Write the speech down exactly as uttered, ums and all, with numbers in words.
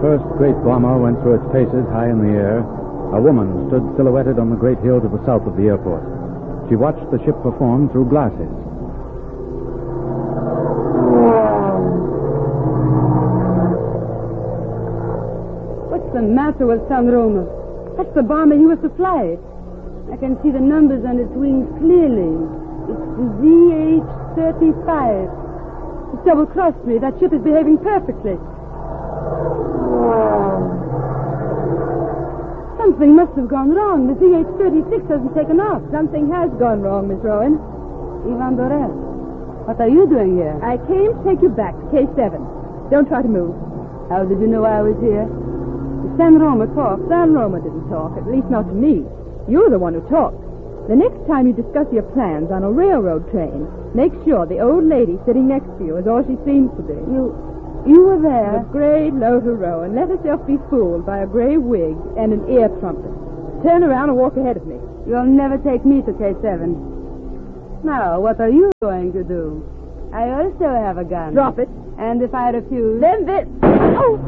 first great bomber went through its paces high in the air, a woman stood silhouetted on the great hill to the south of the airport. She watched the ship perform through glasses. What's the matter with San Roma? That's the bomber he was to fly. I can see the numbers on its wings clearly. It's the Z H thirty-five. It's double-crossed me. That ship is behaving perfectly. Something must have gone wrong. The Z H thirty-six hasn't taken off. Something has gone wrong, Miss Rowan. Ivan Dorel, what are you doing here? I came to take you back to K seven. Don't try to move. How did you know I was here? San Roma talked. San Roma didn't talk, at least not to me. You're the one who talked. The next time you discuss your plans on a railroad train, make sure the old lady sitting next to you is all she seems to be. You... you were there? The great Lotta Rowan let herself be fooled by a gray wig and an ear trumpet. Turn around and walk ahead of me. You'll never take me to K seven. Now, what are you going to do? I also have a gun. Drop it. And if I refuse... Then this... Oh!